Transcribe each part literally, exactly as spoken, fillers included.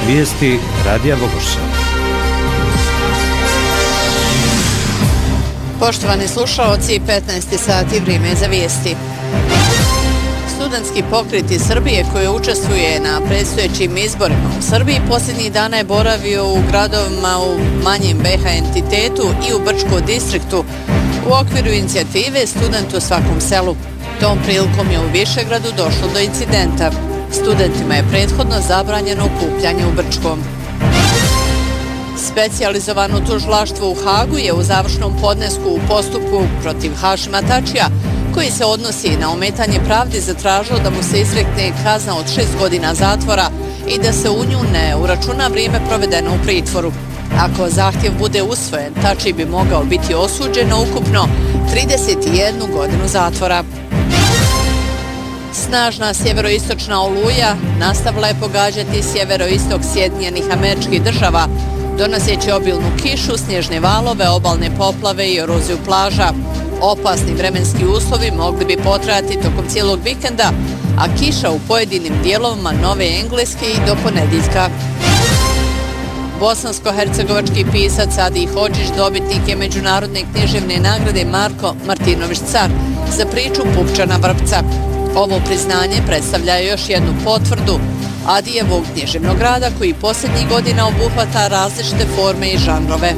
Vijesti Radija Vogošća. Poštovani slušaoci, petnaesti sati, vrijeme za vijesti. Studentski pokret iz Srbije koji učestvuje na predstojećim izborima u Srbiji posljednjih dana je boravio u gradovima u manjem B H entitetu i u Brčkom distriktu u okviru inicijative Student u svakom selu. Tom prilikom je u Višegradu došlo do incidenta. Studentima je prethodno zabranjeno okupljanje u Brčkom. Specijalizovano tužilaštvo u Hagu je u završnom podnesku u postupku protiv Hašima Tačija, koji se odnosi na ometanje pravdi, zatražilo da mu se izrekne kazna od šest godina zatvora i da se u nju ne uračuna vrijeme provedeno u pritvoru. Ako zahtjev bude usvojen, Tači bi mogao biti osuđen na ukupno trideset jednu godinu zatvora. Snažna sjeveroistočna oluja nastavila je pogađati sjeveroistok Sjedinjenih Američkih Država, donoseći obilnu kišu, snježne valove, obalne poplave i eroziju plaža. Opasni vremenski uslovi mogli bi potrajati tokom cijelog vikenda, a kiša u pojedinim dijelovima Nove Engleske i do ponedjeljka. Bosansko-hercegovački pisac Adi Hodžić dobitnik je međunarodne književne nagrade Marko Martinović Car za priču Pupčana vrpca. Ovo priznanje predstavlja još jednu potvrdu Adijevog književnog rada koji posljednjih godina obuhvata različite forme i žanrove.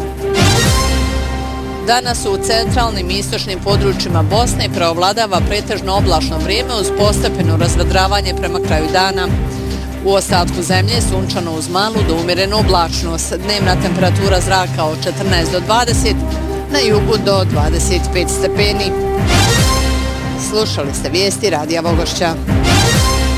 Danas u centralnim i istočnim područjima Bosne preovladava pretežno oblačno vrijeme uz postepeno razvedravanje prema kraju dana. U ostatku zemlje sunčano uz malu do umjerenu oblačnost, dnevna temperatura zraka od četrnaest do dvadeset, na jugu do dvadeset pet stepeni. Slušali ste vijesti Radija Vogošća.